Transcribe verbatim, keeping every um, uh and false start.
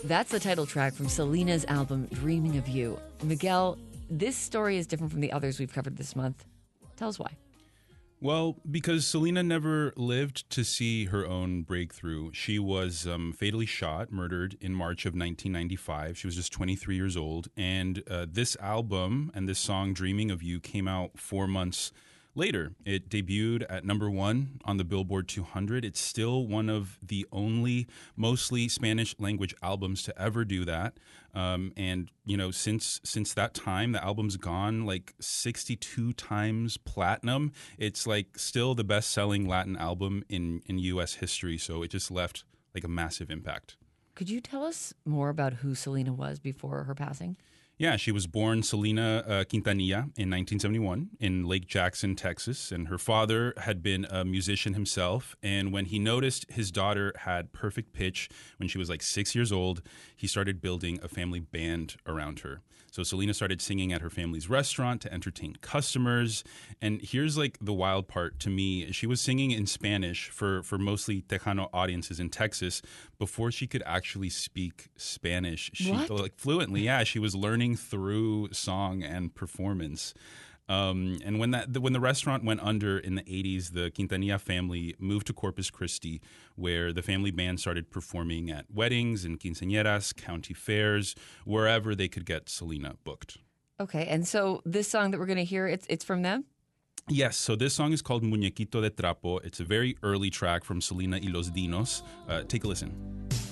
That's the title track from Selena's album, Dreaming of You. Miguel, this story is different from the others we've covered this month. Tell us why. Well, because Selena never lived to see her own breakthrough. She was um, fatally shot, murdered in March of nineteen ninety-five. She was just twenty-three years old. And uh, this album and this song, Dreaming of You, came out four months later. It debuted at number one on the Billboard two hundred. It's still one of the only mostly Spanish language albums to ever do that. Um, and, you know, since since that time, the album's gone like sixty-two times platinum. It's like still the best selling Latin album in, in U S history. So it just left like a massive impact. Could you tell us more about who Selena was before her passing? Yeah, she was born Selena uh, Quintanilla in nineteen seventy-one in Lake Jackson, Texas, and her father had been a musician himself. And when he noticed his daughter had perfect pitch when she was like six years old, he started building a family band around her. So Selena started singing at her family's restaurant to entertain customers. And here's like the wild part to me. She was singing in Spanish for, for mostly Tejano audiences in Texas before she could actually speak Spanish. She What? like fluently, yeah, she was learning through song and performance. Um, and when that when the restaurant went under in the eighties, the Quintanilla family moved to Corpus Christi, where the family band started performing at weddings and quinceañeras, county fairs, wherever they could get Selena booked. Okay, and so this song that we're going to hear, it's it's from them? Yes, so this song is called Muñequito de Trapo. It's a very early track from Selena y Los Dinos. Uh, take a listen.